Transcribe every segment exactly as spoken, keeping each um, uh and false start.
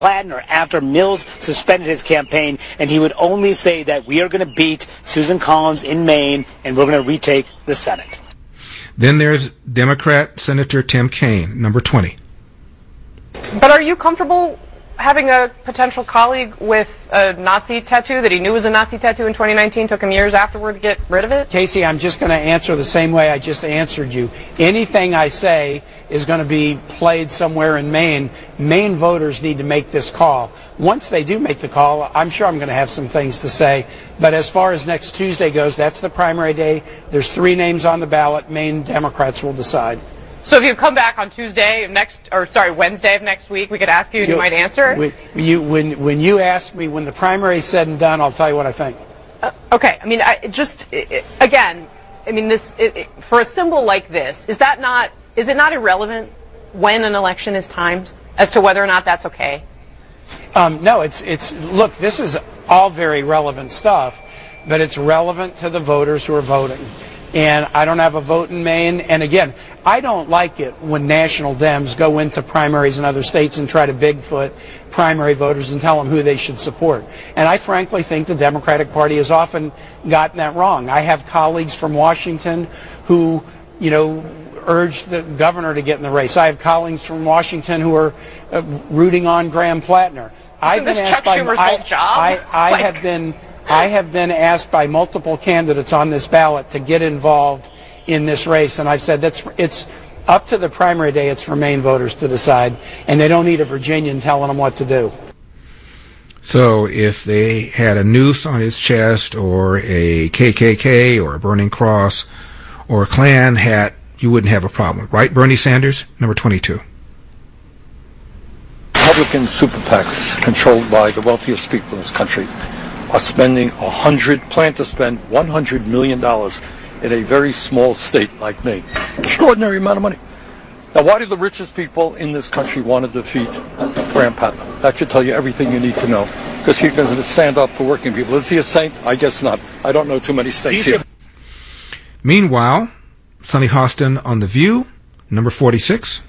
Plattner after Mills suspended his campaign, and he would only say that we are going to beat Susan Collins in Maine and we're going to retake the Senate. Then there's Democrat Senator Tim Kaine, number twenty. But are you comfortable having a potential colleague with a Nazi tattoo that he knew was a Nazi tattoo in twenty nineteen, took him years afterward to get rid of it? Casey, I'm just going to answer the same way I just answered you. Anything I say is going to be played somewhere in Maine. Maine voters need to make this call. Once they do make the call, I'm sure I'm going to have some things to say. But as far as next Tuesday goes, that's the primary day. There's three names on the ballot. Maine Democrats will decide. So if you come back on Tuesday of next, or sorry, Wednesday of next week, we could ask you and you, you might answer? When you, when, when you ask me, when the primary is said and done, I'll tell you what I think. Uh, okay. I mean, I just, it, again, I mean, this, it, it, for a symbol like this, is that not, is it not irrelevant when an election is timed as to whether or not that's okay? Um, no, it's, it's, look, this is all very relevant stuff, but it's relevant to the voters who are voting. And I don't have a vote in Maine. And again, I don't like it when national Dems go into primaries in other states and try to Bigfoot primary voters and tell them who they should support. And I frankly think the Democratic Party has often gotten that wrong. I have colleagues from Washington who, you know, urged the governor to get in the race. I have colleagues from Washington who are uh, rooting on Graham Plattner. I've been asked by, I, I, I like, have been I have been asked by multiple candidates on this ballot to get involved in this race, and I've said that's it's up to the primary day. It's for Maine voters to decide, and they don't need a Virginian telling them what to do. So if they had a noose on his chest or a K K K or a Burning Cross or a Klan hat, you wouldn't have a problem, right? Bernie Sanders, number twenty-two. Republican super PACs controlled by the wealthiest people in this country are spending a hundred, plan to spend one hundred million dollars in a very small state like Maine. Extraordinary amount of money. Now, why do the richest people in this country want to defeat Graham Plattner? That should tell you everything you need to know, because he's going to stand up for working people. Is he a saint? I guess not. I don't know too many states here. Meanwhile, Sunny Hostin on The View, number forty-six.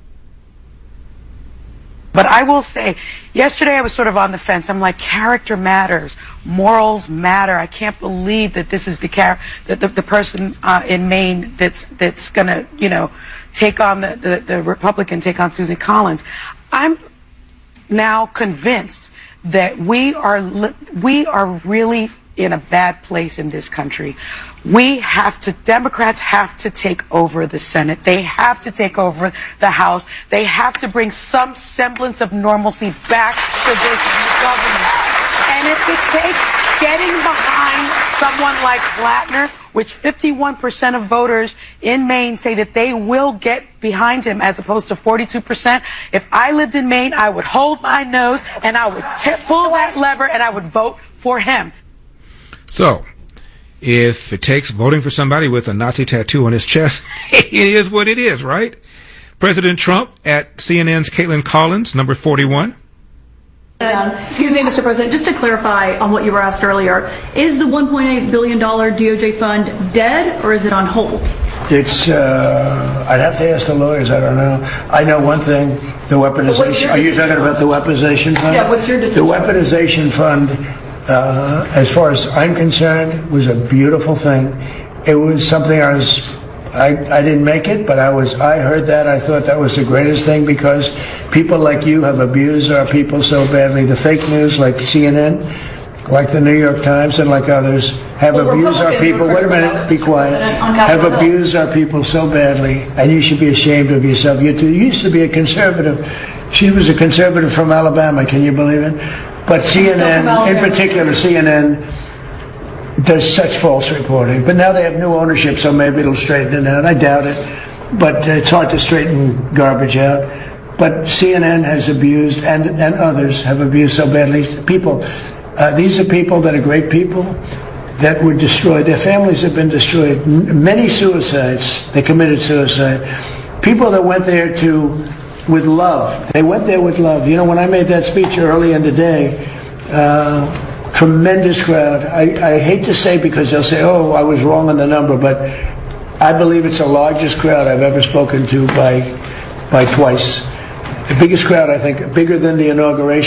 But I will say, yesterday I was sort of on the fence. I'm like, character matters, morals matter. I can't believe that this is the char- that the, the person uh, in Maine that's that's going to, you know, take on the, the the Republican, take on Susan Collins. I'm now convinced that we are li- we are really in a bad place in this country. We have to, Democrats have to take over the Senate. They have to take over the House. They have to bring some semblance of normalcy back to this government. And if it takes getting behind someone like Plattner, which fifty-one percent of voters in Maine say that they will get behind him as opposed to forty-two percent, if I lived in Maine, I would hold my nose and I would t- pull that lever and I would vote for him. So, if it takes voting for somebody with a Nazi tattoo on his chest, it is what it is, right? President Trump at C N N's Caitlin Collins, number forty-one. Uh, excuse me, Mister President, just to clarify on what you were asked earlier, is the one point eight billion dollars D O J fund dead or is it on hold? It's, uh, I'd have to ask the lawyers, I don't know. I know one thing, the weaponization, are you talking about the weaponization fund? Yeah, what's your decision? The weaponization fund, uh, as far as I'm concerned, was a beautiful thing. It was something I was, I, I didn't make it, but I was, I heard that, I thought that was the greatest thing because people like you have abused our people so badly. The fake news like C N N, like the New York Times and like others, have well, abused our people. Wait a minute, be quiet. Have abused our people so badly, and you should be ashamed of yourself. You, too, you used to be a conservative. She was a conservative from Alabama. Can you believe it? But C N N, in particular, C N N does such false reporting. But now they have new ownership, so maybe it'll straighten it out. I doubt it, but it's hard to straighten garbage out. But C N N has abused, and and others have abused so badly. People. Uh, these are people that are great people that were destroyed. Their families have been destroyed. M- many suicides. They committed suicide. People that went there to, with love. They went there with love. You know, when I made that speech early in the day, uh, tremendous crowd. I, I hate to say because they'll say, oh, I was wrong on the number, but I believe it's the largest crowd I've ever spoken to by, by twice. The biggest crowd, I think, bigger than the inauguration.